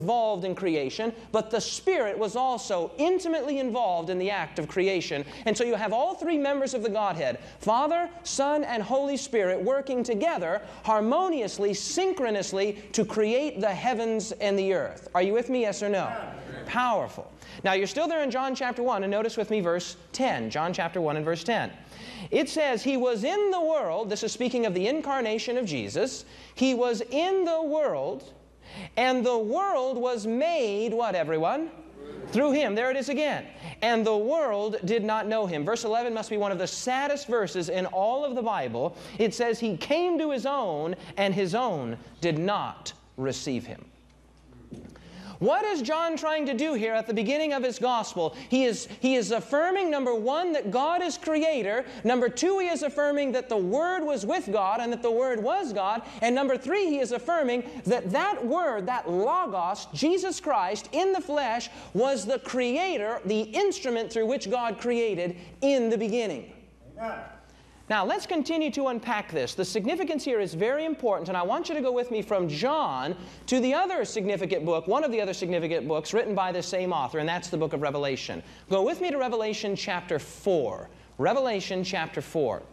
involved in creation, but the Spirit was also intimately involved in the act of creation. And so you have all three members of the Godhead, Father, Son, and Holy Spirit, working together harmoniously, synchronously to create the heavens and the earth. Are you with me, yes or no? Yeah. Powerful. Now you're still there in John chapter 1, and notice with me verse 10. John chapter 1 and verse 10. It says, He was in the world. This is speaking of the incarnation of Jesus. He was in the world, and the world was made, what, everyone? Through Him. There it is again. And the world did not know Him. Verse 11 must be one of the saddest verses in all of the Bible. It says, He came to His own, and His own did not receive Him. What is John trying to do here at the beginning of his gospel? He is affirming, number one, that God is creator. Number two, he is affirming that the Word was with God and that the Word was God. And number three, he is affirming that that Word, that Logos, Jesus Christ in the flesh, was the creator, the instrument through which God created in the beginning. Amen. Now, let's continue to unpack this. The significance here is very important, and I want you to go with me from John to the other significant book, one of the other significant books written by the same author, and that's the book of Revelation. Go with me to Revelation chapter 4. Revelation chapter 4.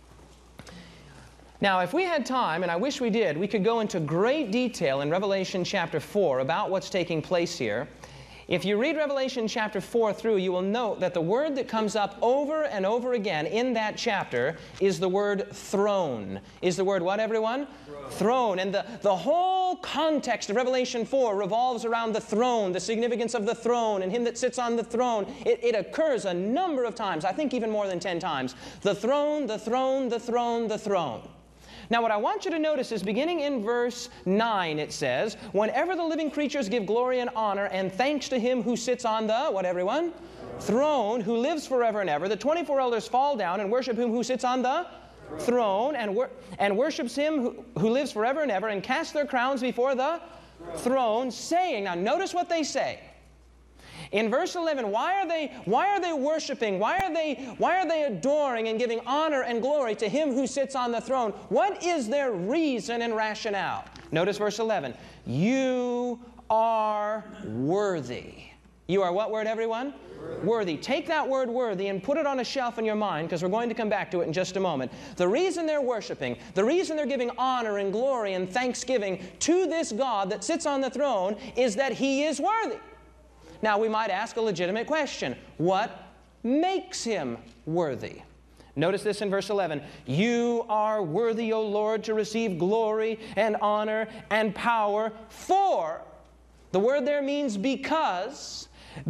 Now, if we had time, and I wish we did, we could go into great detail in Revelation chapter 4 about what's taking place here. If you read Revelation chapter 4 through, you will note that the word that comes up over and over again in that chapter is the word throne. Is the word what, everyone? Throne. And the whole context of Revelation 4 revolves around the throne, the significance of the throne, and Him that sits on the throne. It occurs a number of times, I think even more than 10 times. The throne, the throne, the throne, the throne. Now what I want you to notice is beginning in verse 9 it says, Whenever the living creatures give glory and honor and thanks to Him who sits on the, what everyone? Throne, who lives forever and ever, the 24 elders fall down and worship Him who sits on the throne and worships Him who lives forever and ever and cast their crowns before the throne, saying, now notice what they say. In verse 11, why are they worshiping? Why are they adoring and giving honor and glory to Him who sits on the throne? What is their reason and rationale? Notice verse 11. You are worthy. You are what word, everyone? Worthy. Take that word worthy and put it on a shelf in your mind, because we're going to come back to it in just a moment. The reason they're worshiping, the reason they're giving honor and glory and thanksgiving to this God that sits on the throne is that He is worthy. Now, we might ask a legitimate question. What makes Him worthy? Notice this in verse 11. You are worthy, O Lord, to receive glory and honor and power, for, the word there means because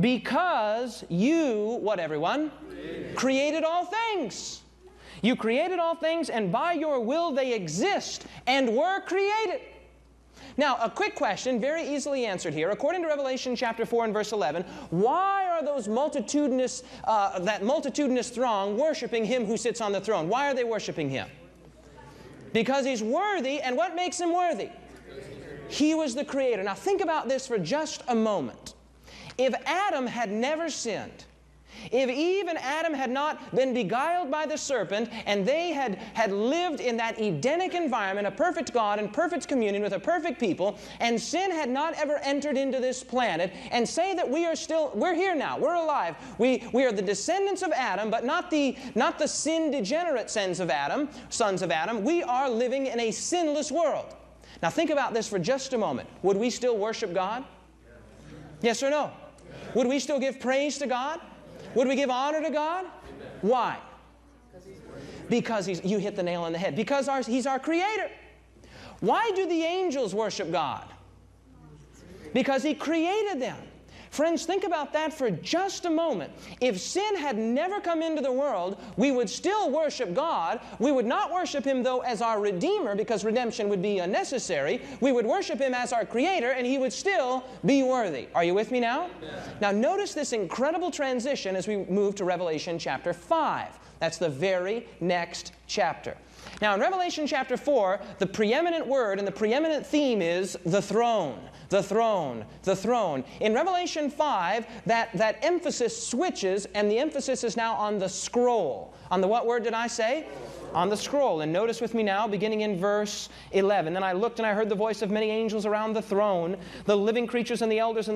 you, what everyone? Created all things. You created all things, and by your will they exist and were created. Now, a quick question, very easily answered here. According to Revelation chapter 4 and verse 11, why are those that multitudinous throng worshiping Him who sits on the throne? Why are they worshiping Him? Because He's worthy, and what makes Him worthy? He was the Creator. Now, think about this for just a moment. If Adam had never sinned, if Eve and Adam had not been beguiled by the serpent, and they had lived in that Edenic environment, a perfect God and perfect communion with a perfect people, and sin had not ever entered into this planet, and say that we're here now, we're alive, we are the descendants of Adam, but not the sin degenerate sons of Adam, we are living in a sinless world. Now think about this for just a moment. Would we still worship God? Yes or no? Would we still give praise to God? Would we give honor to God? Why? Because you hit the nail on the head. Because He's our Creator. Why do the angels worship God? Because He created them. Friends, think about that for just a moment. If sin had never come into the world, we would still worship God. We would not worship Him, though, as our Redeemer, because redemption would be unnecessary. We would worship Him as our Creator, and He would still be worthy. Are you with me now? Yeah. Now, notice this incredible transition as we move to Revelation chapter 5. That's the very next chapter. Now, in Revelation chapter 4, the preeminent word and the preeminent theme is the throne. The throne, the throne. In Revelation 5, that emphasis switches, and the emphasis is now on the scroll. On the what word did I say? on the scroll. And notice with me now, beginning in verse 11. Then I looked and I heard the voice of many angels around the throne, the living creatures and the elders, and